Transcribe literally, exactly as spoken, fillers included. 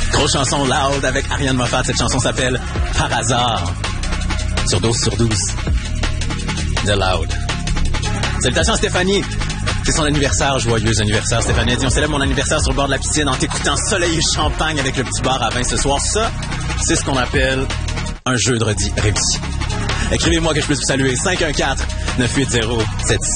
Grosse chanson loud avec Ariane Moffat. Cette chanson s'appelle Par hasard. Sur douze sur douze. De loud. Salutations à Stéphanie. C'est son anniversaire. Joyeux anniversaire, Stéphanie. Elle dit, on célèbre mon anniversaire sur le bord de la piscine en t'écoutant soleil et champagne avec le petit bar à vin ce soir. Ça, c'est ce qu'on appelle un jeudi réussi. Écrivez-moi que je puisse vous saluer. cinq un quatre, neuf huit zéro, sept